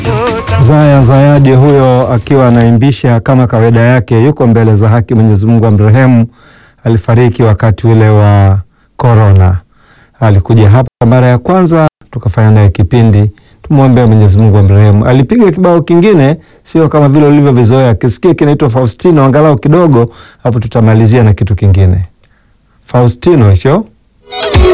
Zaya Zayadi huyo akiwa anaimbisha kama kawaida yake, yuko mbele za haki. Mwenyezi Mungu amrehemu. Alifariki wakati ule wa corona. Alikuja hapa mara ya kwanza tukafanya naye kipindi. Tumwombea Mwenyezi Mungu amrehemu. Alipiga kibao kingine sio kama vile ulivyovizoea. Kisikie kinaitwa Faustino angalau kidogo, hapo tutamalizia na kitu kingine. Faustino hicho.